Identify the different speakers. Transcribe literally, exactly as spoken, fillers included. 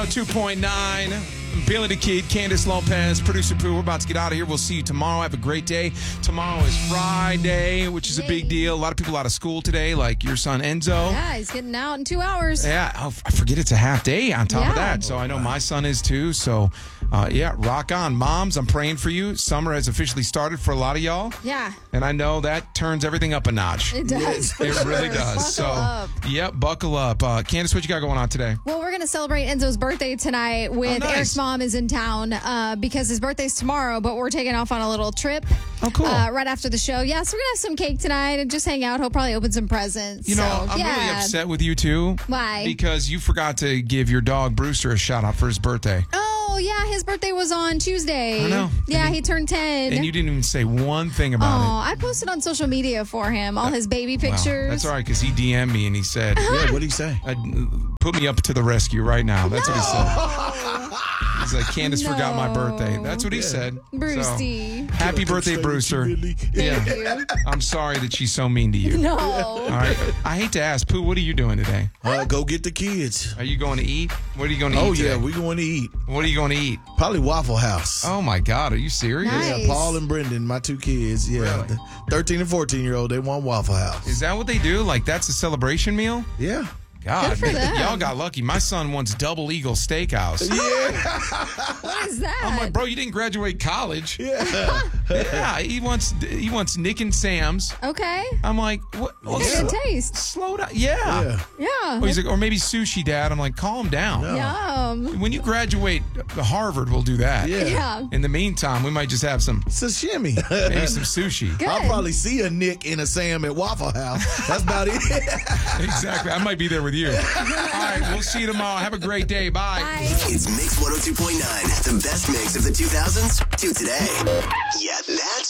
Speaker 1: two point nine. Billy the Kid, Candace Lopez, producer Pooh. We're about to get out of here. We'll see you tomorrow. Have a great day. Tomorrow is Friday, which is a big deal. A lot of people out of school today, like your son Enzo.
Speaker 2: Yeah, he's getting out in two hours.
Speaker 1: Yeah, oh, I forget it's a half day on top
Speaker 2: yeah.
Speaker 1: of that. So I know my son is too. So, uh, yeah, rock on. Moms, I'm praying for you. Summer has officially started for a lot of y'all.
Speaker 2: Yeah.
Speaker 1: And I know that turns everything up a notch.
Speaker 2: It does.
Speaker 1: It
Speaker 2: sure.
Speaker 1: really does.
Speaker 2: Buckle
Speaker 1: so,
Speaker 2: up.
Speaker 1: Yep, buckle up. Uh, Candace, what you got going on today?
Speaker 2: Well, we're going to celebrate Enzo's birthday tonight with
Speaker 1: Oh, nice.
Speaker 2: Eric's mom is in town uh, because his birthday's tomorrow, but we're taking off on a little trip.
Speaker 1: Oh, cool.
Speaker 2: Uh, right after the show. Yeah, so we're going to have some cake tonight and just hang out. He'll probably open some presents.
Speaker 1: You know,
Speaker 2: so,
Speaker 1: I'm
Speaker 2: yeah.
Speaker 1: really upset with you, too.
Speaker 2: Why?
Speaker 1: Because you forgot to give your dog, Brewster, a shout-out for his birthday.
Speaker 2: Oh, yeah, his birthday was on Tuesday.
Speaker 1: I know.
Speaker 2: Yeah,
Speaker 1: And
Speaker 2: he,
Speaker 1: he-
Speaker 2: turned ten.
Speaker 1: And you didn't even say one thing about
Speaker 2: Oh, I posted on social media for him all his baby
Speaker 1: it. Wow,
Speaker 2: pictures.
Speaker 1: that's all right, because he D M'd me and he said,
Speaker 3: Yeah, what'd he say?
Speaker 1: uh, put me up to the rescue right now. That's what he said. He's like, Candace forgot my
Speaker 2: No.
Speaker 1: birthday. That's what he said.
Speaker 2: Brucey.
Speaker 1: So, happy birthday, Brewster. Yeah.
Speaker 2: you.
Speaker 1: I'm sorry that she's so mean to you.
Speaker 2: No.
Speaker 1: All right. I hate to ask, Pooh, what are you doing today?
Speaker 3: Uh, go get the kids.
Speaker 1: Are you going to eat? What are you going to
Speaker 3: Oh,
Speaker 1: eat
Speaker 3: yeah,
Speaker 1: today?
Speaker 3: we going to eat.
Speaker 1: What are you going to eat?
Speaker 3: Probably Waffle House.
Speaker 1: Oh, my God. Are you serious?
Speaker 2: Nice.
Speaker 3: Yeah, Paul and Brendan, my two kids. Yeah,
Speaker 1: Really?
Speaker 3: the thirteen and fourteen year old, they want Waffle House.
Speaker 1: Is that what they do? Like, that's a celebration meal?
Speaker 3: Yeah.
Speaker 1: God,
Speaker 2: Good for them.
Speaker 1: y'all got lucky. My son wants Double Eagle Steakhouse.
Speaker 2: What is that?
Speaker 1: I'm like, bro, you didn't graduate college.
Speaker 3: Yeah.
Speaker 1: Yeah, he wants he wants Nick and Sam's.
Speaker 2: Okay.
Speaker 1: I'm like, what? Well,
Speaker 2: Good
Speaker 1: slow,
Speaker 2: taste.
Speaker 1: slow down. Yeah.
Speaker 3: Yeah.
Speaker 2: Yeah.
Speaker 1: Or, he's like, or maybe sushi, Dad. I'm like, calm down.
Speaker 3: No.
Speaker 2: Yum.
Speaker 1: When you graduate Harvard, we'll do that.
Speaker 3: Yeah.
Speaker 2: Yeah.
Speaker 1: In the meantime, we might just have some
Speaker 3: Sashimi.
Speaker 1: maybe some sushi.
Speaker 2: Good.
Speaker 3: I'll probably see a Nick and a Sam at Waffle House. That's about it.
Speaker 1: Exactly. I might be there with you. All right, we'll see you tomorrow. Have a great day. Bye.
Speaker 2: Bye.
Speaker 4: It's Mix one oh two point nine, the best mix of the two thousands to today. Yeah, that's